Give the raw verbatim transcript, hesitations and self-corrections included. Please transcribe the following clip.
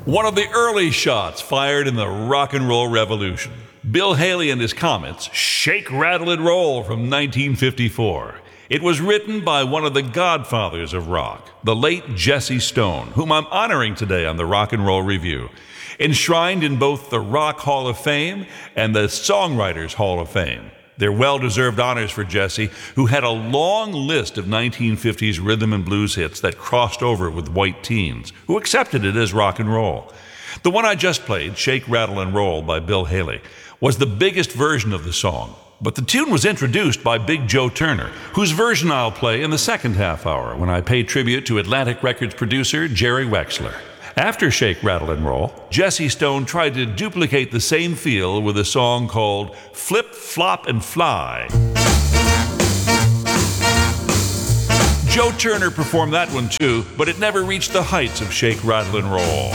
One of the early shots fired in the rock and roll revolution. Bill Haley and his Comets, Shake, Rattle, and Roll from nineteen fifty-four. It was written by one of the godfathers of rock, the late Jesse Stone, whom I'm honoring today on the Rock and Roll Review. Enshrined in both the Rock Hall of Fame and the Songwriters Hall of Fame. They're well-deserved honors for Jesse, who had a long list of nineteen fifties rhythm and blues hits that crossed over with white teens, who accepted it as rock and roll. The one I just played, Shake, Rattle, and Roll by Bill Haley, was the biggest version of the song, but the tune was introduced by Big Joe Turner, whose version I'll play in the second half hour when I pay tribute to Atlantic Records producer Jerry Wexler. After Shake, Rattle, and Roll, Jesse Stone tried to duplicate the same feel with a song called Flip, Flop, and Fly. Joe Turner performed that one too, but it never reached the heights of Shake, Rattle, and Roll.